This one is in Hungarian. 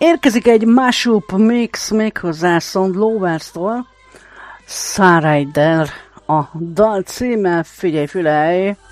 Érkezik egy mashup mix méghozzá Sound Lovers-tól. Sunrider a dal címe, figyelj fülej!